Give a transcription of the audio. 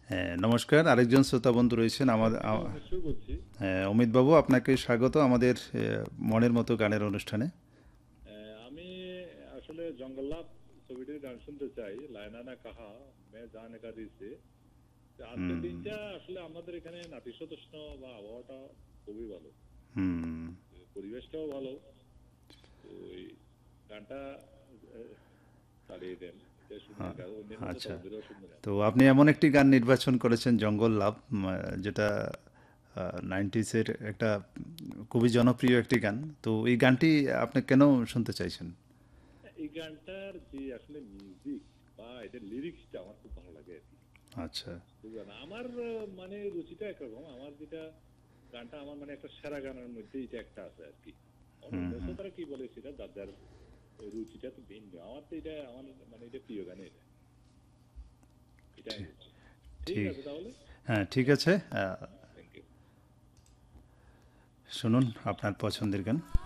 হ্যাঁ, নমস্কার। আরেকজন শ্রোতা বন্ধু রয়েছেন নিশ্চয়ই বলছি। হ্যাঁ, অমিত বাবু, আপনাকে স্বাগত আমাদের মনের মতো গানের অনুষ্ঠানে। আমি আসলে জঙ্গলাপ ছবিটির গান শুনতে চাই, লায়না না কাহা মে জানে কা দিছে। আজকের হুম। দিনটা আসলে আমাদের এখানে নাতিশীতোষ্ণ বা আবহাওয়াটা খুবই ভালো, হুম। পরিবেশটাও ভালো। তো এই গানটা চালিয়ে দেন, এটা শুনে হ্যাঁ, অন্যের মতো তো আচ্ছা। বন্ধুরাও শুনবে না। তো আপনি এমন একটি গান নির্বাচন করেছেন, জঙ্গল লাভ, যেটা 90s-এর একটা খুবই জনপ্রিয় একটি গান। তো এই গানটি আপনি কেন শুনতে চাইছেন? এই গানটার যে আসলে মিউজিক বা এটার লিরিক্সটা আমার খুব ভালো লাগে আর কি। আচ্ছা। বুঝলেন, আমার মানে রুচিটা একরকম। আমার যেটা গানটা আমার মানে একটা সেরা গানের মধ্যে এটা একটা আছে আর কি। হুম, অন্য হুম। শ্রোতারা কি বলে সেটা যার যার রুচিটা তো ভিন্ন। আমার তো এটা আমার মানে এটা প্রিয় গান, এটা এটা আমি ঠিক। বলছি। ঠিক ঠিক। আছে তাহলে। হ্যাঁ, ঠিক থ্যাংক আছে। Thank you. শুনুন আপনার পছন্দের গান।